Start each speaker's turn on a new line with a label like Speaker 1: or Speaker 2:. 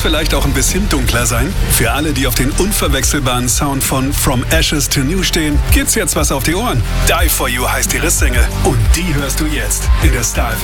Speaker 1: vielleicht auch ein bisschen dunkler sein? Für alle, die auf den unverwechselbaren Sound von From Ashes to New stehen, gibt's jetzt was auf die Ohren. Die For You heißt ihre Single und die hörst du jetzt in der Star FM